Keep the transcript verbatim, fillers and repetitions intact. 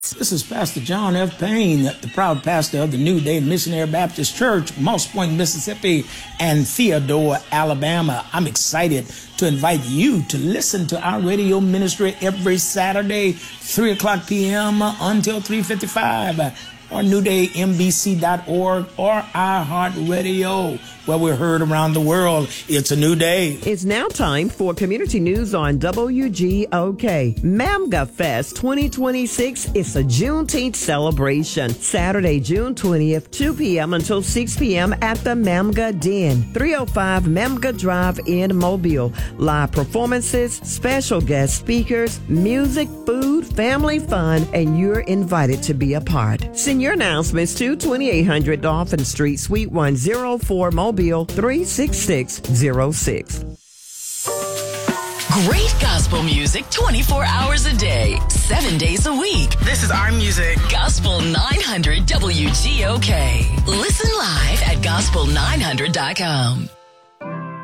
This is Pastor John F. Payne, the proud pastor of the New Day Missionary Baptist Church, Moss Point, Mississippi, and Theodore, Alabama. I'm excited to invite you to listen to our radio ministry every Saturday, three o'clock p.m. until three fifty-five, or new day m b c dot org or iHeartRadio, where we're heard around the world. It's a new day. It's now time for community news on W G O K. MAMGA Fest twenty twenty-six is a Juneteenth celebration. Saturday, June twentieth, two p.m. until six p.m. at the MAMGA Den, three oh five MAMGA Drive in Mobile. Live performances, special guest speakers, music, food, family fun, and you're invited to be a part. Send your announcements to twenty-eight hundred Dolphin Street, Suite one oh four, Mobile, three six six oh six. Great gospel music twenty-four hours a day, seven days a week. This is our music. Gospel nine hundred W G O K. Listen live at gospel nine hundred dot com.